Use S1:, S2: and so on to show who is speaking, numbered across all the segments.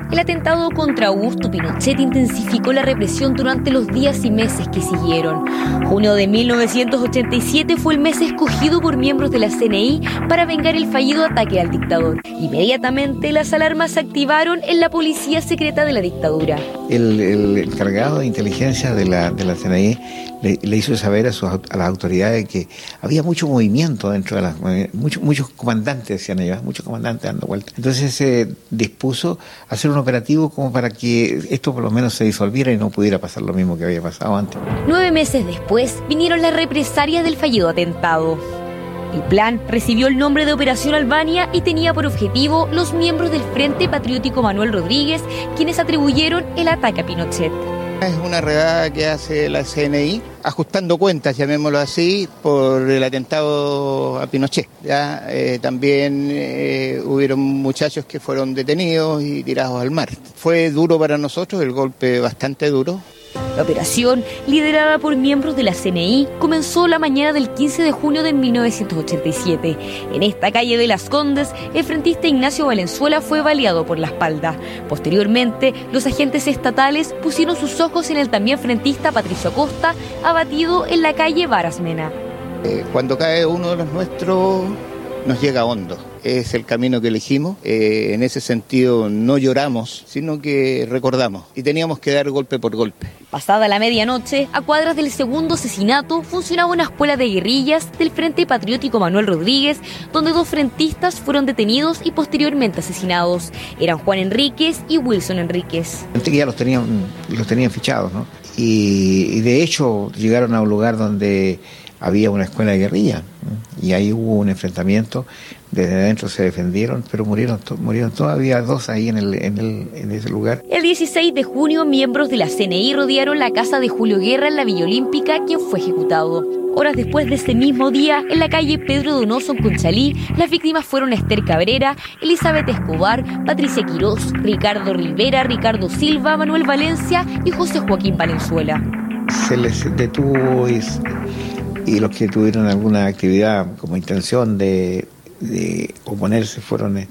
S1: El atentado contra Augusto Pinochet intensificó la represión durante los días y meses que siguieron. Junio de 1987 fue el mes escogido por miembros de la CNI para vengar el fallido ataque al dictador. Inmediatamente las alarmas se activaron en la policía secreta de la dictadura.
S2: El encargado de inteligencia de la CNI le hizo saber a las autoridades que había mucho movimiento dentro de muchos comandantes, decían ellos, muchos comandantes dando vueltas. Entonces se dispuso a hacer un operativo como para que esto por lo menos se disolviera y no pudiera pasar lo mismo que había pasado antes.
S1: 9 meses después vinieron las represalias del fallido atentado. El plan recibió el nombre de Operación Albania y tenía por objetivo los miembros del Frente Patriótico Manuel Rodríguez, quienes atribuyeron el ataque a Pinochet.
S3: Es una redada que hace la CNI, ajustando cuentas, llamémoslo así, por el atentado a Pinochet. ¿Ya? También hubieron muchachos que fueron detenidos y tirados al mar. Fue duro para nosotros, el golpe bastante duro.
S1: La operación, liderada por miembros de la CNI, comenzó la mañana del 15 de junio de 1987. En esta calle de Las Condes, el frentista Ignacio Valenzuela fue baleado por la espalda. Posteriormente, los agentes estatales pusieron sus ojos en el también frentista Patricio Acosta, abatido en la calle Barasmena.
S3: Cuando cae uno de los nuestros, nos llega hondo. Es el camino que elegimos. En ese sentido no lloramos, sino que recordamos. Y teníamos que dar golpe por golpe.
S1: Pasada la medianoche, a cuadras del segundo asesinato, funcionaba una escuela de guerrillas del Frente Patriótico Manuel Rodríguez, donde 2 frentistas fueron detenidos y posteriormente asesinados. Eran Juan Enríquez y Wilson Enríquez.
S2: Antes que ya los tenían fichados, ¿no? Y de hecho llegaron a un lugar donde había una escuela de guerrilla, ¿no? Y ahí hubo un enfrentamiento. Desde adentro se defendieron, pero murieron todavía 2 ahí en ese lugar.
S1: El 16 de junio, miembros de la CNI rodearon la casa de Julio Guerra en la Villa Olímpica, quien fue ejecutado. Horas después de ese mismo día, en la calle Pedro Donoso, en Conchalí, las víctimas fueron Esther Cabrera, Elizabeth Escobar, Patricia Quirós, Ricardo Rivera, Ricardo Silva, Manuel Valencia y José Joaquín Valenzuela.
S2: Se les detuvo y los que tuvieron alguna actividad como intención de oponerse fueron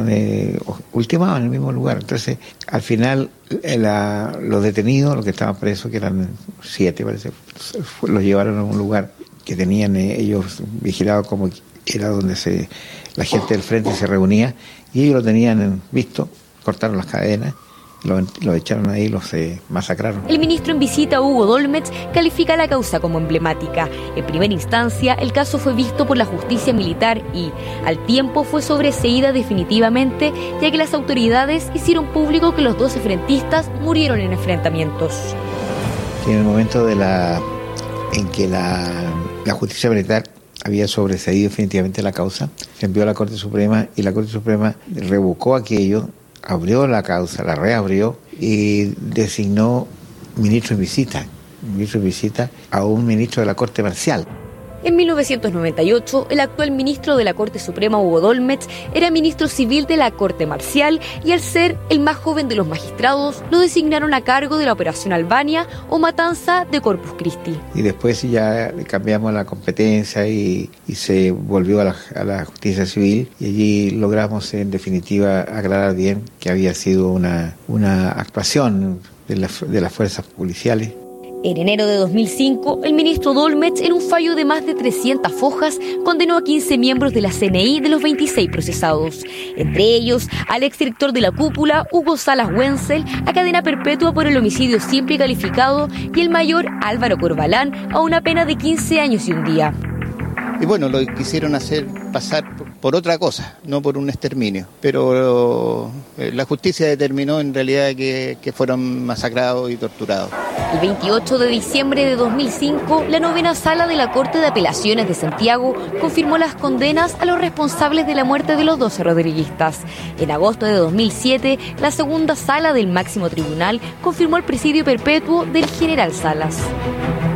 S2: ultimados en el mismo lugar. Entonces, al final, los detenidos, los que estaban presos, que eran 7, parece, los llevaron a un lugar que tenían ellos vigilado, como era donde la gente del frente se reunía, y ellos lo tenían visto, cortaron las cadenas, lo echaron ahí, los masacraron.
S1: El ministro en visita, Hugo Dolmetsch, califica la causa como emblemática. En primera instancia, el caso fue visto por la justicia militar y, al tiempo, fue sobreseída definitivamente, ya que las autoridades hicieron público que los 12 frentistas murieron en enfrentamientos.
S2: En el momento en que la justicia militar había sobreseído definitivamente la causa, se envió a la Corte Suprema y la Corte Suprema revocó aquello, abrió la causa, la reabrió y designó ministro en visita a un ministro de la Corte Marcial.
S1: En 1998, el actual ministro de la Corte Suprema, Hugo Dolmetsch, era ministro civil de la Corte Marcial y al ser el más joven de los magistrados, lo designaron a cargo de la Operación Albania o Matanza de Corpus Christi.
S2: Y después ya cambiamos la competencia y se volvió a la justicia civil y allí logramos en definitiva aclarar bien que había sido una actuación de las fuerzas policiales.
S1: En enero de 2005, el ministro Dolmetsch, en un fallo de más de 300 hojas, condenó a 15 miembros de la CNI de los 26 procesados. Entre ellos, al exdirector de la cúpula, Hugo Salas Wenzel, a cadena perpetua por el homicidio simple y calificado, y el mayor Álvaro Corbalán, a una pena de 15 años y un día.
S3: Y bueno, lo quisieron hacer pasar por otra cosa, no por un exterminio. Pero la justicia determinó en realidad que fueron masacrados y torturados.
S1: El 28 de diciembre de 2005, la 9ª Sala de la Corte de Apelaciones de Santiago confirmó las condenas a los responsables de la muerte de los 12 rodriguistas. En agosto de 2007, la 2ª Sala del Máximo Tribunal confirmó el presidio perpetuo del general Salas.